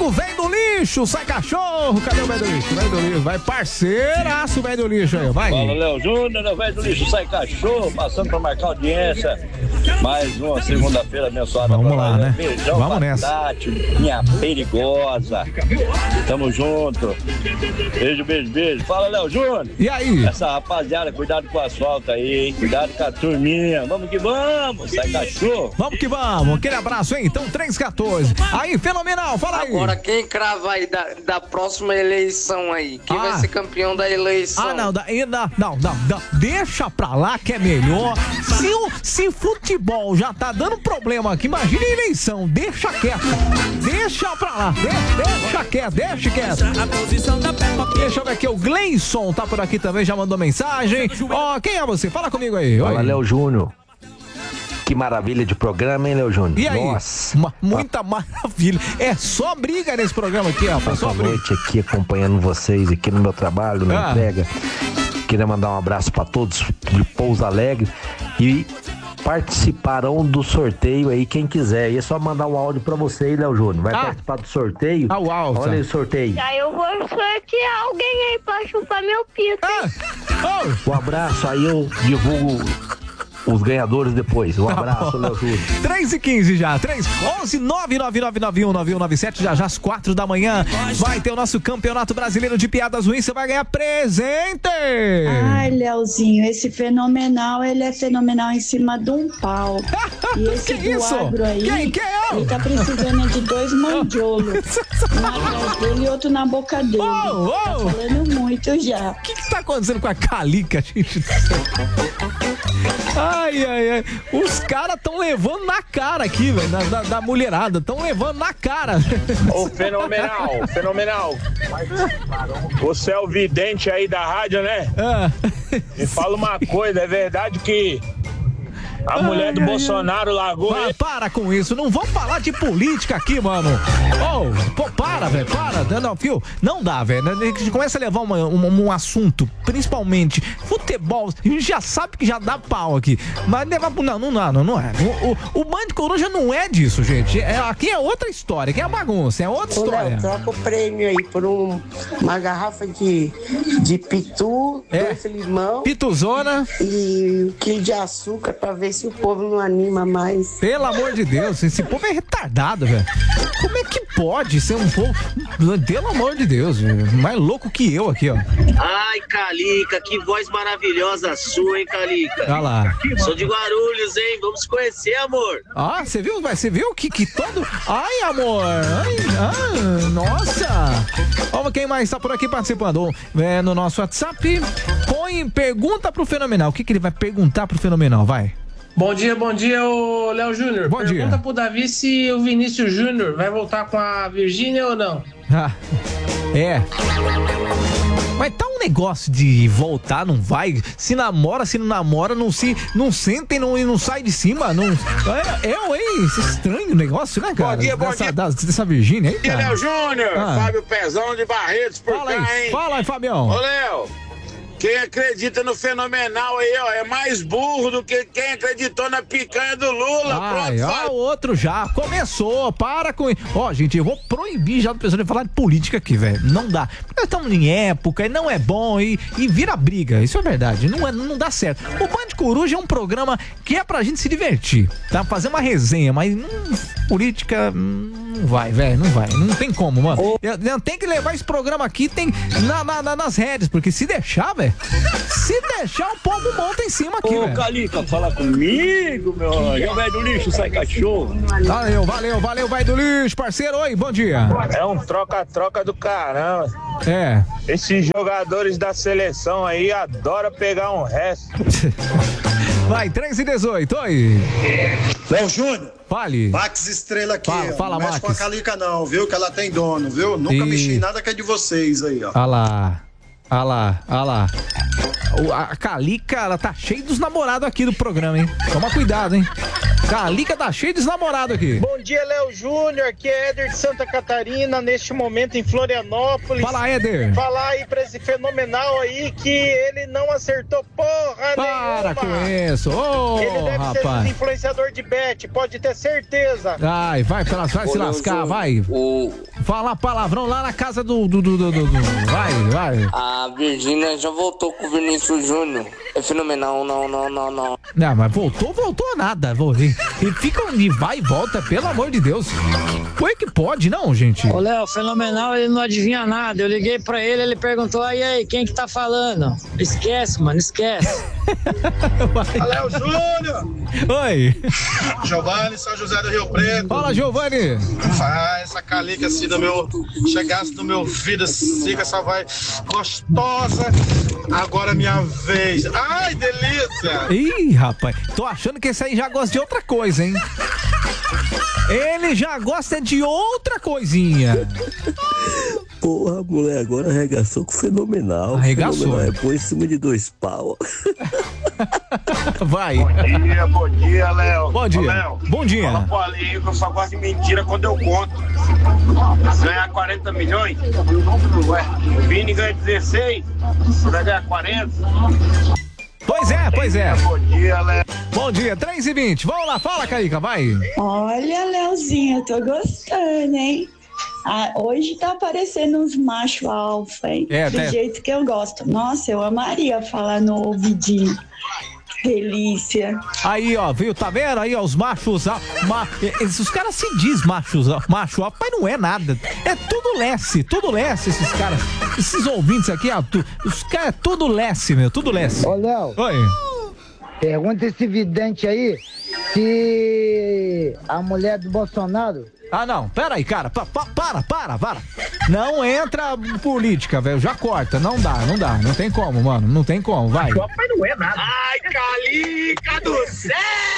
amigo velho do lixo, sai cachorro. Cadê o velho do lixo? Velho do lixo, vai parceiraço, velho do lixo aí, vai. Fala, Léo Júnior, velho do lixo, sai cachorro, passando pra marcar audiência. Mais uma segunda-feira abençoada. Vamos lá, né? Beijão, vamos nessa. Minha perigosa. Tamo junto. Beijo, beijo, beijo. Fala, Léo Júnior. E aí? Essa rapaziada, cuidado com o asfalto aí, hein? Cuidado com a turminha. Vamos que vamos, sai cachorro. Vamos que vamos. Aquele abraço, hein? Então, 314. Aí, fenomenal, fala aí. Agora, quem crava aí da próxima eleição aí? Quem vai ser campeão da eleição? Não. Deixa pra lá que é melhor. Se futebol já tá dando problema aqui, imagina a eleição. Deixa quieto. Deixa pra lá. Deixa quieto. Deixa eu ver aqui. O Gleison tá por aqui também, já mandou mensagem. Quem é você? Fala comigo aí. Fala, Léo Júnior. Que maravilha de programa, hein, Léo Júnior? E aí? Nossa. Muita maravilha. É só briga nesse programa aqui, ó. Boa noite aqui acompanhando vocês aqui no meu trabalho, na entrega. Queria mandar um abraço pra todos de Pouso Alegre e participarão do sorteio aí, quem quiser. E é só mandar um áudio pra você aí, Léo Júnior. Vai participar do sorteio. Olha aí o sorteio. Já eu vou sortear alguém aí pra chupar meu pito. Um abraço, aí eu divulgo os ganhadores depois. Um abraço, Léo Júnior. 3h15 já. 11-999919197. Já às 4 da manhã vai ter o nosso Campeonato Brasileiro de Piadas Ruins. Você vai ganhar presente. Ai, Leozinho, esse fenomenal, ele é fenomenal em cima de um pau. E esse que isso? agro aí, quem é? Ele tá precisando de 2 mandiolos. Um atrás dele e outro na boca dele. Tá falando muito já. O que tá acontecendo com a Calica, gente? Ai. Os caras tão levando na cara aqui, velho, da mulherada. Tão levando na cara. Ô, fenomenal. Você é o vidente aí da rádio, né? Me fala uma coisa, é verdade que a mulher do Bolsonaro largou ele? Para com isso, não vamos falar de política aqui, mano. Para, velho, para. Não, fio, não dá, velho. A gente começa a levar um assunto, principalmente futebol, a gente já sabe que já dá pau aqui. Mas levar pro... Não é. O Band Coruja não é disso, gente. Aqui é outra história, aqui é bagunça, é outra história. Léo, troca o prêmio aí por uma garrafa de pitu, 2 limão. Pituzona. E 1 quilo de açúcar pra ver se o povo não anima mais. Pelo amor de Deus, esse povo é retardado, velho. Como é que pode ser um povo... Pelo amor de Deus, mais louco que eu aqui, ó. Ai, Calica, que voz maravilhosa sua, hein, Calica? Olha lá. Sou de Guarulhos, hein? Vamos se conhecer, amor. Você viu? Você viu que todo... Ai, amor. Nossa. Vamos, quem mais tá por aqui participando? No nosso WhatsApp. Pergunta pro Fenomenal. O que ele vai perguntar pro Fenomenal? Vai. Bom dia, ô Léo Júnior. Pergunta pro Davi se o Vinícius Júnior vai voltar com a Virgínia ou não. Mas tá um negócio de voltar, não vai. Se namora, se não namora, não senta e não sai de cima. Não... Esse estranho negócio, né, cara? Bom dia. Dessa Virgínia aí, cara. Léo Júnior, Fábio Pezão de Barretos por cá, hein? Fala aí, Fabião. Ô, Léo, quem acredita no fenomenal aí, ó, é mais burro do que quem acreditou na picanha do Lula. O outro já começou, para com isso. Gente, eu vou proibir já do pessoal de falar de política aqui, velho. Não dá. Nós estamos em época e não é bom e vira briga. Isso é verdade, não dá certo. O Band Coruja é um programa que é pra gente se divertir, tá? Fazer uma resenha, mas política não vai, velho, não vai. Não tem como, mano. Tem que levar esse programa aqui nas redes, porque se deixar, velho, o povo monta em cima aqui, velho. Ô, Calica, fala comigo, meu anjo. É o velho do lixo, sai cachorro. Valeu, velho do lixo, parceiro. Oi, bom dia. É um troca-troca do caramba. Esses jogadores da seleção aí adoram pegar um resto. Vai, 3h18, oi. Léo Júnior. Fale. Max Estrela aqui. Fala, não mexe Max. com a Calica não, viu? Que ela tem dono, viu? Nunca mexi em nada que é de vocês aí, ó. Olha lá. A Calica, ela tá cheia dos namorados aqui do programa, hein? Toma cuidado, hein? Calica tá cheia dos namorados aqui. Bom dia, Léo Júnior. Aqui é Éder de Santa Catarina, neste momento em Florianópolis. Fala, Éder. Falar aí pra esse fenomenal aí que ele não acertou porra nenhuma. Para com isso. Ele deve rapaz. ser influenciador de bet, pode ter certeza. Vai se lascar, vai. falar palavrão lá na casa do. Vai. A Virgínia já voltou com o Vinícius Júnior. É fenomenal, não. Não, mas voltou nada. E fica onde vai e volta, pelo amor de Deus. Foi que pode, não, gente? Ô, Léo, fenomenal, ele não adivinha nada. Eu liguei pra ele, ele perguntou, e aí, quem que tá falando? Esquece, mano, esquece. Léo Júnior! Oi! Giovanni, São José do Rio Preto. Fala, Giovanni! Essa calica assim do meu... Chegasse no meu ouvido assim, com essa voz gostosa. Agora é minha vez. Ai, delícia! Ih, rapaz, tô achando que esse aí já gosta de outra coisa, hein? Ele já gosta de outra coisinha. Porra, mulher, agora arregaçou com fenomenal. Arregaçou. Fenomenal. Põe em cima de 2 pau. Vai. Bom dia, Léo. Bom dia. Ô, Léo, bom dia. Fala pro Alinho que eu só gosto de mentira quando eu conto. Ganhar 40 milhões? Ué, o Vini ganha 16, você vai ganhar 40? Pois é. Bom dia, Léo. Bom dia, 3h20. Vamos lá, fala, Carica, vai. Olha, Leozinho, eu tô gostando, hein? Hoje tá aparecendo uns machos alfa, hein? Do jeito que eu gosto. Nossa, eu amaria falar no ouvidinho. Delícia. Aí, ó, viu? Tá vendo? Aí, ó, os machos. Os caras se diz macho alfa, mas não é nada. É tudo lesse, esses caras. Esses ouvintes aqui, ó. Os caras é tudo lesse, meu, tudo lesse. Ô, Léo. Oi. Pergunta esse vidente aí se a mulher do Bolsonaro... Ah, não, pera aí, cara, para. Não entra política, velho, já corta, não dá, não tem como, mano, não tem como, vai. Mas não é nada. Ai, Calica do céu!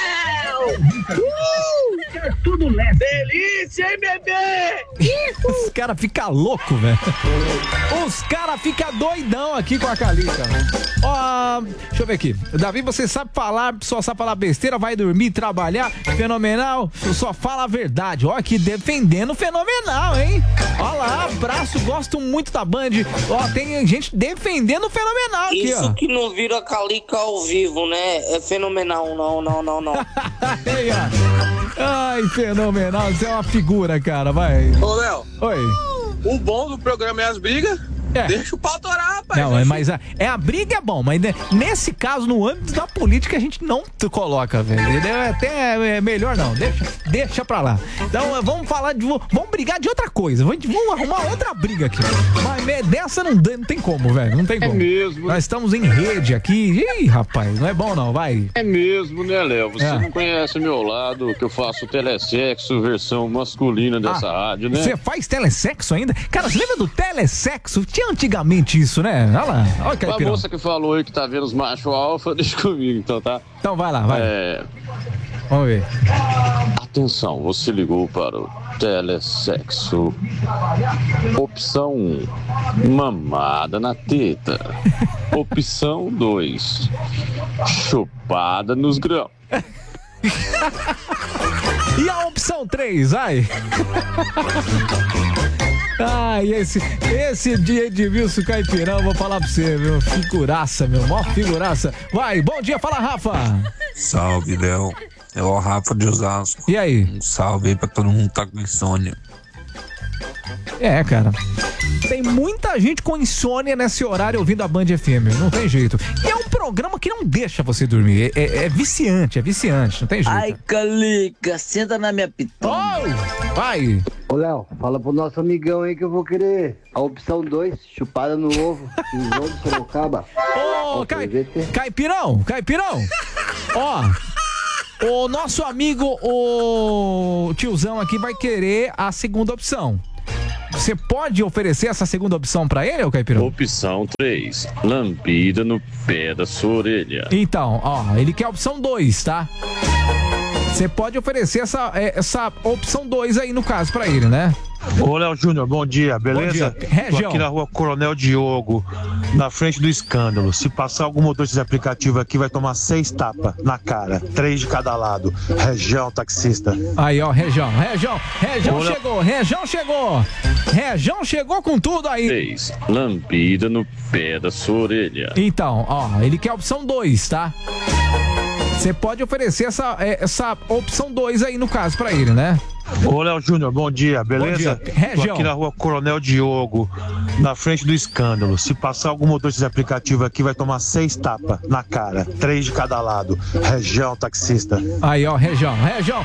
É tudo leve. Delícia, hein, bebê? Os caras ficam loucos, velho. Os caras ficam doidão aqui com a Calica. Ó, deixa eu ver aqui. Davi, você só sabe falar besteira, vai dormir, trabalhar, fenomenal, só fala a verdade. Ó, aqui defendendo fenomenal, hein? Ó lá, abraço, gosto muito da Band. Ó, tem gente defendendo fenomenal aqui, Isso ó. que não vira Calica ao vivo, né? É fenomenal, não. Aí, ó. Ai, fenomenal, você é uma figura, cara, vai. Ô, Léo. Oi. O bom do programa é as brigas. Deixa o pau torar, rapaz. Não, mas a briga é bom, mas nesse caso, no âmbito da política, a gente não coloca, velho. Até melhor não, deixa pra lá. Então, vamos brigar de outra coisa. Vamos arrumar outra briga aqui. Mas dessa não tem como, velho. Não tem como. É mesmo. Nós estamos em rede aqui. Ih, rapaz, não é bom não, vai. É mesmo, né, Léo? Você não conhece o meu lado, que eu faço telesexo, versão masculina dessa rádio, né? Você faz telesexo ainda? Cara, você lembra do telesexo? Tinha antigamente isso, né? Olha lá. Olha a moça que falou aí que tá vendo os machos alfa, deixa comigo, então, tá? Então vai lá, vai. Vamos ver. Atenção, você ligou para o telesexo. Opção 1, mamada na teta. Opção 2, chupada nos grãos. E a opção 3, vai. Ai, esse dia de Wilson Caipirão, vou falar pra você, meu, figuraça, meu, mó figuraça. Vai, bom dia, fala, Rafa. Salve, Léo. É o Rafa de Osasco. E aí? Um salve aí pra todo mundo que tá com insônia. Cara, tem muita gente com insônia nesse horário ouvindo a Band FM, não tem jeito. E é um programa que não deixa você dormir, é viciante, não tem jeito. Ai, Calica, senta na minha pitona. Oh, vai. Ô, Léo, fala pro nosso amigão aí que eu vou querer a opção 2, chupada no ovo, em jogo de Sorocaba. Ô, Caipirão, ó... O nosso amigo, o tiozão aqui, vai querer a segunda opção. Você pode oferecer essa segunda opção pra ele, ô Caipirão? Opção 3, lambida no pé da sua orelha. Então, ó, ele quer a opção 2, tá? Você pode oferecer essa opção 2 aí, no caso, pra ele, né? Ô, Léo Júnior, bom dia, beleza? Bom dia. Região. Tô aqui na rua Coronel Diogo, na frente do escândalo. Se passar algum motorista de aplicativo aqui, vai tomar 6 tapas na cara, 3 de cada lado. Região, taxista. Aí, ó, Região chegou. Região chegou com tudo aí. 3, lambida no pé da sua orelha. Então, ó, ele quer a opção 2, tá? Você pode oferecer essa opção 2 aí no caso pra ele, né? Ô, Léo Júnior, bom dia, beleza? Bom dia. Região. Tô aqui na rua Coronel Diogo, na frente do Escândalo. Se passar algum motorista de aplicativo aqui, vai tomar 6 tapas na cara, 3 de cada lado. Região, taxista. Aí, ó, região.